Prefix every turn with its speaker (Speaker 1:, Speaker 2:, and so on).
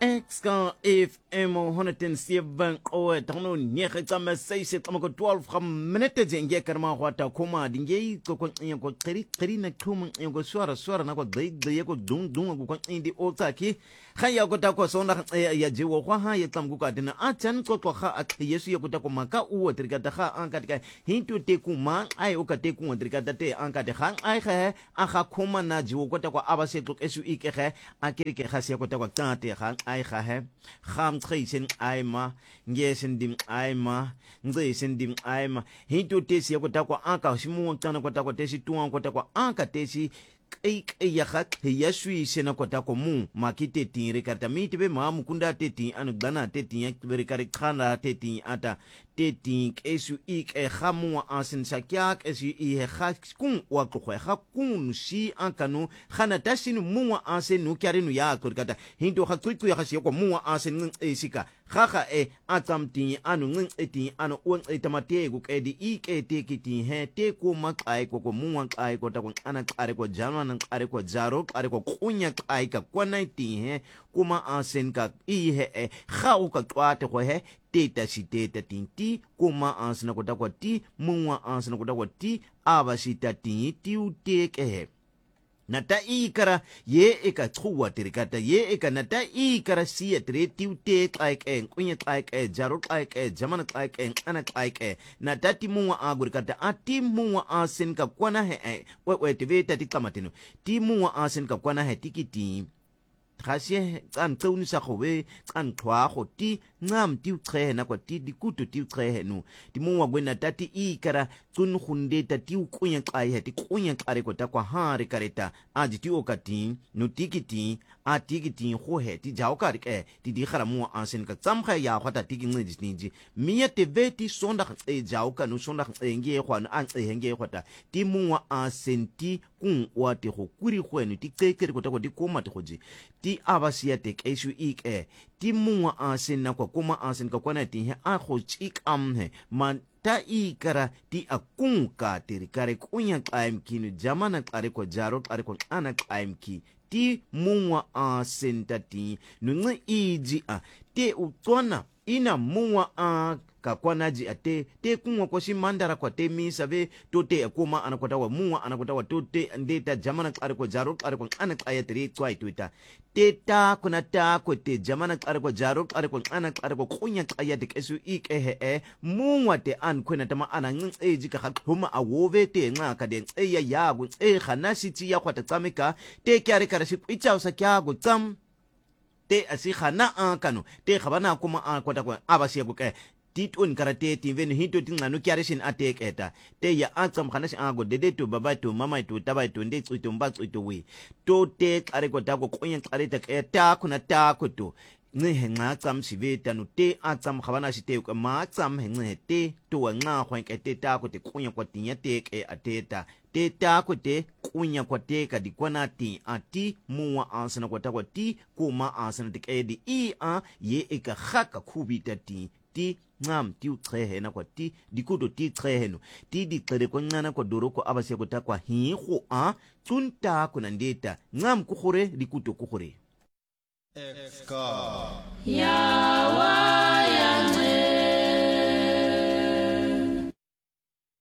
Speaker 1: Exka FM 107 oe tano nyege tsama 6 tsama ko 12 minute nge karma kwata kuma dinge ko ko kiri na kuma ko swara na ko dai ko dung ko indi otaki khaya ko ta ko sona ya jiwo kwa ha ya tlam ka dina achan ko to kha at yesu ya ko ta ko maka u trika ta kha an ka hintu te kuma ai o ka te ku trika ta te an ka te kha ai kha a kha kuma na jiwo ko ta ko abase to esu ike kha akiri ke kha se ko ta ko ta te kha ai kha he kham tkhisen ai ma ngesen dim ai ma ngesen dim ai ma hintu te se ko ta ko an ka shimu tsana ko ta ko te si tuan ko ta ko an ka te si ya khat ya shui sena kota ko mu makite tin rekarta miti be ma mukunda te tin anu dana te tin be rekari khana te tin ata te tin kesu ik e khamu asin sakyak esu I he khakun wa ko khakun si ankanu khana tasinu mu asin nu kyari nu ya ko kata hindo khakku ya khasi ko mu asin esika khaga e atam tin anu ngin tin anu on etamate ku edi ik te kitin he te ko makai ko mu kai ko ta ko ana kare ko jama nan kare ko jaro kare ko kunya kai ka kwana tin he kuma asin ka I he khau ka kwate ko he teta si teta tinti kuma ansina kota kwa ti muwa ansina kota kwa ti aba si tati ti uteke he nata ikara ye eka tsuwa tirikata ye eka nata ikara siya tiri ti uteke like kunya like jaro like jamana like ana like nata ti muwa agurikata ati muwa asin ka kwana he we tiveta ti kamatino ti muwa asin ka kwana he tikiti khasye tsan tsoni sa khobe tsan thwa go ti ngam ti uche na kwa ti dikutu ti uche no ti muwa gwena tati ikara tsun khunde tati ukunya kai he ti kunya kare ko ta kwa hare kareta aji ti okati no tikiti a tikiti ho he ti jaw kare ke ti di khara muwa ansen ka tsam kha ya khata ti ngi disninji miya te veti sonda jaw ka no sonda nge khwana an nge khota ti muwa ansen ti kun wa te go kuri khwenu ti kekere ko ta ko di koma te goji ti abasia te kesu ik ti muwa ansen na kwa kuma ansen ka kwana ti he a go chik he man ta ikara ti akunka tirikare kunya kaim kinu jamana kare ko jaro kare ko ana kaim ki ti muwa ansen tati nunga iji te utwana ina muwa ka kwanaji ate te kunwa kwa shi mandara kwa te misa ve to te akuma anakota wa muwa anakota wa to te ndeta jamana kare ko jaro kare ko ana kaya tiri kwa ituita te ta kuna ta ko te jamana kare ko jaro kare ko ana kare ko kunya kaya te kesu ik muwa te an kuna tama ana ngin jika khuma awove te nga ka de ya yago khana siti ya kwata tsameka te kyare kare shi ichao sa kyago tsam te asi khana kanu te khabana kuma kwata ko abasiya ko titon karate ti ven hito tingano kyarishin atek eta te ya atsam khanash ago dede to baba to mama to taba to nde tsuito mba tsuito we to te kare ko ta ko konya kare ta eta kuna ta ko to ngi henga tsam siveta no te atsam khabana shite ko ma tsam henga te to nga khwen ke te ta ko te konya ko tinya te ke ateta te ta ko te kunya ko te ka di kwana ti ati muwa ansana ko ta ko ti kuma ansana te ke di ye e ka khaka khubita ti ngam ti uchehe na kwa ti dikuto ti chehe no ti di kere ko ngana ko doro ko abase ko ta kwa hi go tsunta ko nandeta ngam ku gore dikuto ku gore
Speaker 2: Exka
Speaker 3: Yawa